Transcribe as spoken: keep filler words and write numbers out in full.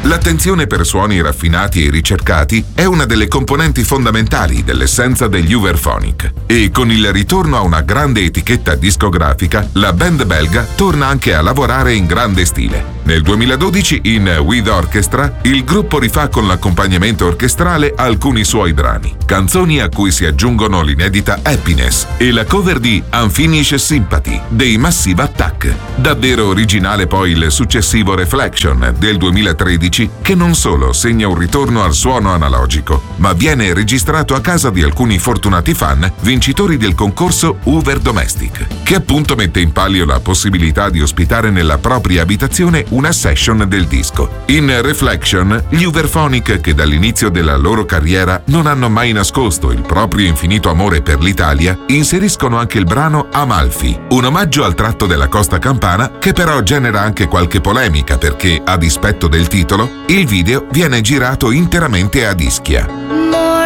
L'attenzione per suoni raffinati e ricercati è una delle componenti fondamentali dell'essenza degli Uverphonic. E con il ritorno a una grande etichetta discografica, la band belga torna anche a lavorare in grande stile. Nel duemiladodici, in With Orchestra, il gruppo rifà con l'accompagnamento orchestrale alcuni suoi brani, canzoni a cui si aggiungono l'inedita Happiness e la cover di Unfinished Sympathy dei Massive Attack. Davvero originale poi il successivo Reflection del duemilatredici, che non solo segna un ritorno al suono analogico, ma viene registrato a casa di alcuni fortunati fan vincitori del concorso Uver Domestic, che appunto mette in palio la possibilità di ospitare nella propria abitazione una session del disco. In Reflection, gli Uverphonic, che dall'inizio della loro carriera non hanno mai nascosto il proprio infinito amore per l'Italia, inseriscono anche il brano Amalfi, un omaggio al tratto della costa campana che però genera anche qualche polemica perché, a dispetto del titolo, il video viene girato interamente ad Ischia.